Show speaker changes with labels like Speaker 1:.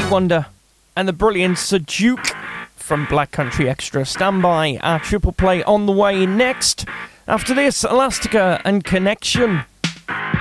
Speaker 1: Wonder and the brilliant Sir Duke from Black Country Extra. Stand by, our triple play on the way next. After this, Elastica and Connection.